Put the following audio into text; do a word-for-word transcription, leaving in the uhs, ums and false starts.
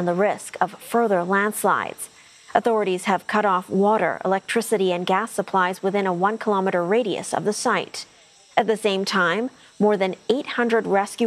and the risk of further landslides. Authorities have cut off water, electricity, and gas supplies within a one kilometer radius of the site. At the same time, more than eight hundred rescue